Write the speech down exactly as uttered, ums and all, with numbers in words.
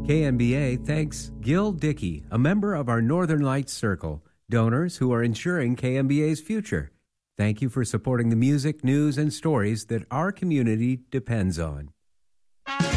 K N B A thanks Gil Dickey, a member of our Northern Lights Circle, donors who are ensuring K N B A's future. Thank you for supporting the music, news, and stories that our community depends on.